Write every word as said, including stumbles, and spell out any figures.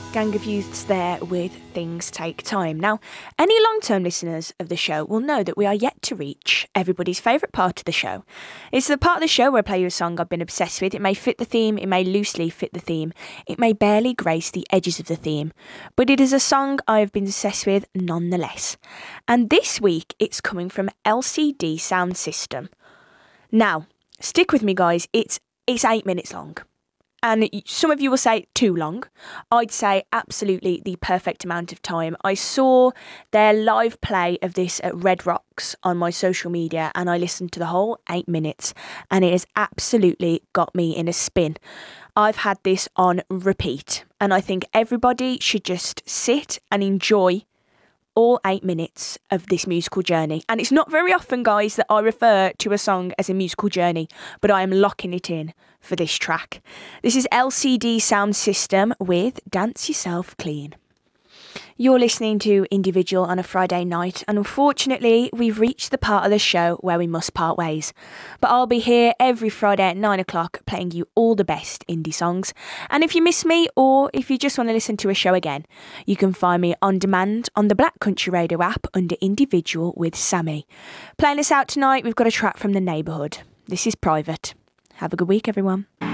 Gang of Youths there with Things Take Time. Now, any long-term listeners of the show will know that we are yet to reach everybody's favourite part of the show. It's the part of the show where I play you a song I've been obsessed with. It may fit the theme, it may loosely fit the theme, it may barely grace the edges of the theme, but it is a song I have been obsessed with nonetheless. And this week, it's coming from L C D Sound System. Now, stick with me, guys. It's it's eight minutes long. And some of you will say too long. I'd say absolutely the perfect amount of time. I saw their live play of this at Red Rocks on my social media and I listened to the whole eight minutes and it has absolutely got me in a spin. I've had this on repeat and I think everybody should just sit and enjoy all eight minutes of this musical journey. And it's not very often, guys, that I refer to a song as a musical journey, but I am locking it in for this track. This is L C D Sound System with Dance Yourself Clean. You're listening to Individual on a Friday night, and unfortunately, we've reached the part of the show where we must part ways. But I'll be here every Friday at nine o'clock playing you all the best indie songs. And if you miss me, or if you just want to listen to a show again, you can find me on demand on the Black Country Radio app under Individual with Sammy. Playing us out tonight, we've got a track from The Neighbourhood. This is Private. Have a good week, everyone.